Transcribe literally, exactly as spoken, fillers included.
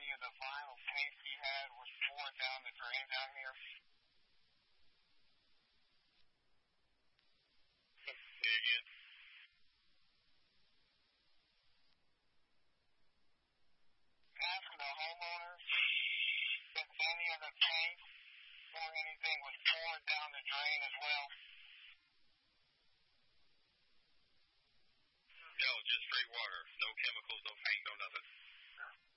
of the vinyl paste he had was pouring down the drain down here? Say again. Asking the homeowners if any of the paint or anything was pouring down the drain as well. No, just straight water. No chemicals, no paint, no nothing.